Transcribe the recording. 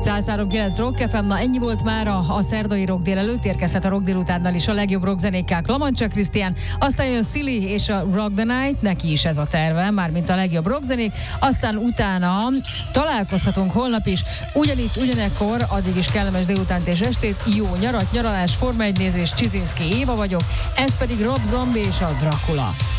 103.9 Rock FM, na ennyi volt már a szerdai rock délelőtt, érkezhet a rock délutánnal is a legjobb rock zenékkel Klamacsa Krisztián, aztán jön Silly és a Rock the Night, neki is ez a terve, mármint a legjobb rock zenék, aztán utána találkozhatunk holnap is, ugyanitt, ugyanekkor, addig is kellemes délutánt és estét, jó nyarat, nyaralás, Forma 1 nézés, Csizinszki Éva vagyok, ez pedig Rob Zombie és a Dracula.